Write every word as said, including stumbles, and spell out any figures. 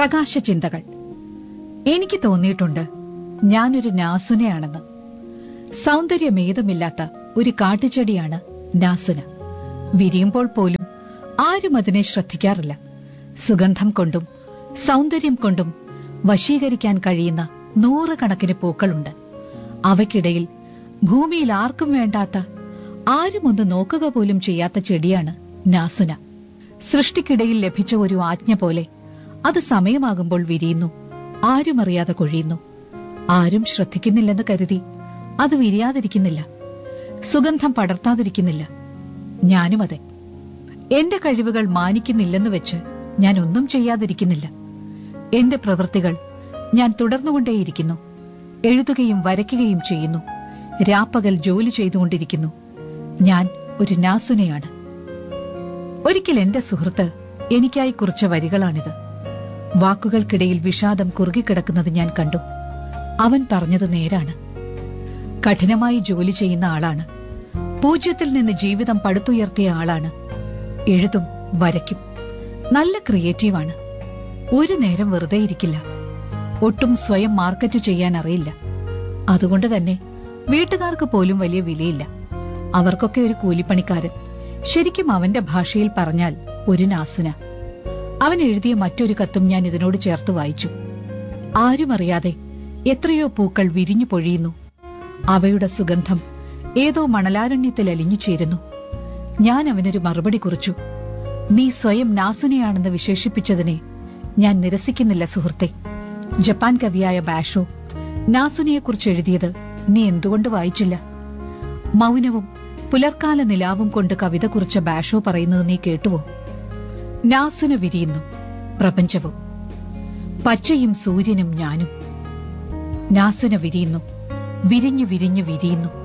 പ്രകാശചിന്തകൾ. എനിക്ക് തോന്നിയിട്ടുണ്ട് ഞാനൊരു നാസുനയാണെന്ന്. സൗന്ദര്യമേതുമില്ലാത്ത ഒരു കാട്ടുചെടിയാണ് നാസുന. വിരിയുമ്പോൾ പോലും ആരും അതിനെ ശ്രദ്ധിക്കാറില്ല. സുഗന്ധം കൊണ്ടും സൗന്ദര്യം കൊണ്ടും വശീകരിക്കാൻ കഴിയുന്ന നൂറുകണക്കിന് പൂക്കളുണ്ട്. അവയ്ക്കിടയിൽ ഭൂമിയിൽ ആർക്കും വേണ്ടാത്ത, ആരും ഒന്ന് നോക്കുക പോലും ചെയ്യാത്ത ചെടിയാണ് നാസുന. സൃഷ്ടിക്കിടയിൽ ലഭിച്ച ഒരു ആജ്ഞ പോലെ അത് സമയമാകുമ്പോൾ വിരിയുന്നു, ആരും അറിയാതെ കൊഴിയുന്നു. ആരും ശ്രദ്ധിക്കുന്നില്ലെന്ന് കരുതി അത് വിരിയാതിരിക്കുന്നില്ല, സുഗന്ധം പടർത്താതിരിക്കുന്നില്ല. ഞാനും അതെ. എന്റെ കഴിവുകൾ മാനിക്കുന്നില്ലെന്ന് വെച്ച് ഞാൻ ഒന്നും ചെയ്യാതിരിക്കുന്നില്ല. എന്റെ പ്രവൃത്തികൾ ഞാൻ തുടർന്നുകൊണ്ടേയിരിക്കുന്നു. എഴുതുകയും വരയ്ക്കുകയും ചെയ്യുന്നു. രാപ്പകൽ ജോലി ചെയ്തുകൊണ്ടിരിക്കുന്നു. ഞാൻ ഒരു നാസുനയാണ്. ഒരിക്കൽ എന്റെ സുഹൃത്ത് എനിക്കായി കുറിച്ച വരികളാണിത്. വാക്കുകൾക്കിടയിൽ വിഷാദം കുറുകിക്കിടക്കുന്നത് ഞാൻ കണ്ടു. അവൻ പറഞ്ഞത് നേരാണ്. കഠിനമായി ജോലി ചെയ്യുന്ന ആളാണ്. പൂജ്യത്തിൽ നിന്ന് ജീവിതം പടുത്തുയർത്തിയ ആളാണ്. എഴുതും വരയ്ക്കും. നല്ല ക്രിയേറ്റീവാണ്. ഒരു നേരം വെറുതെ ഇരിക്കില്ല. ഒട്ടും സ്വയം മാർക്കറ്റ് ചെയ്യാൻ അറിയില്ല. അതുകൊണ്ട് തന്നെ വീട്ടുകാർക്ക് പോലും വലിയ വിലയില്ല. അവർക്കൊക്കെ ഒരു കൂലിപ്പണിക്കാരൻ. ശരിക്കും അവന്റെ ഭാഷയിൽ പറഞ്ഞാൽ ഒരു നാസുന. അവൻ എഴുതിയ മറ്റൊരു കത്തും ഞാൻ ഇതിനോട് ചേർത്ത് വായിച്ചു. ആരും അറിയാതെ എത്രയോ പൂക്കൾ വിരിഞ്ഞു പൊഴിയുന്നു. അവയുടെ സുഗന്ധം ഏതോ മണലാരണ്യത്തിൽ അലിഞ്ഞു ചേരുന്നു. ഞാൻ അവനൊരു മറുപടി കുറിച്ചു. നീ സ്വയം നാസുനയാണെന്ന് വിശേഷിപ്പിച്ചതിനെ ഞാൻ നിരസിക്കുന്നില്ല സുഹൃത്തെ. ജപ്പാൻ കവിയായ ബാഷോ നാസുനയെക്കുറിച്ച് എഴുതിയത് നീ എന്തുകൊണ്ട് വായിച്ചില്ല? മൗനവും പുലർക്കാല നിലാവും കൊണ്ട് കവിത കുറിച്ച ബാഷോ പറയുന്നത് നീ കേട്ടുവോ? നാസുന വിരിയുന്നു, പ്രപഞ്ചവും, പച്ചയും സൂര്യനും ഞാനും. നാസുന വിരിയുന്നു, വിരിഞ്ഞു വിരിഞ്ഞു വിരിയുന്നു.